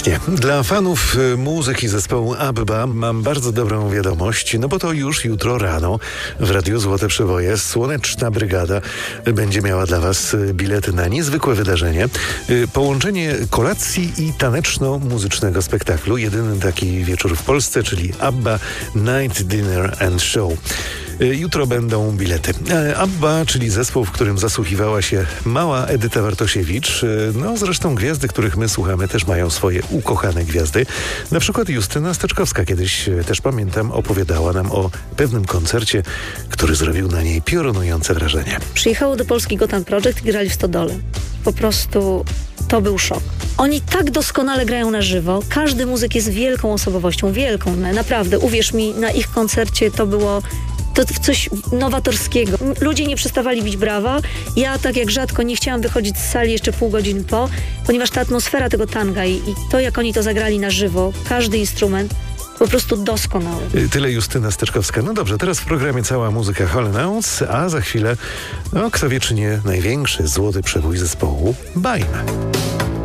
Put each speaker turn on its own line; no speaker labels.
Właśnie, dla fanów muzyki zespołu ABBA mam bardzo dobrą wiadomość, no bo to już jutro rano w Radiu Złote Przeboje Słoneczna Brygada będzie miała dla Was bilety na niezwykłe wydarzenie. Połączenie kolacji i taneczno-muzycznego spektaklu. Jedyny taki wieczór w Polsce, czyli ABBA Night Dinner and Show. Jutro będą bilety. ABBA, czyli zespół, w którym zasłuchiwała się mała Edyta Bartosiewicz. No zresztą gwiazdy, których my słuchamy, też mają swoje ukochane gwiazdy. Na przykład Justyna Steczkowska kiedyś, też pamiętam, opowiadała nam o pewnym koncercie, który zrobił na niej piorunujące wrażenie.
Przyjechało do Polski Gotham Project i grali w Stodole. Po prostu to był szok. Oni tak doskonale grają na żywo. Każdy muzyk jest wielką osobowością, wielką. Naprawdę, uwierz mi, na ich koncercie to było coś nowatorskiego. Ludzie nie przestawali bić brawa. Ja tak jak rzadko nie chciałam wychodzić z sali jeszcze pół godziny po, ponieważ ta atmosfera tego tanga i to, jak oni to zagrali na żywo, każdy instrument, po prostu doskonały.
Tyle Justyna Steczkowska. No dobrze, teraz w programie cała muzyka Hall & Oates, a za chwilę, no kto wie czy nie, największy złoty przebój zespołu Baim.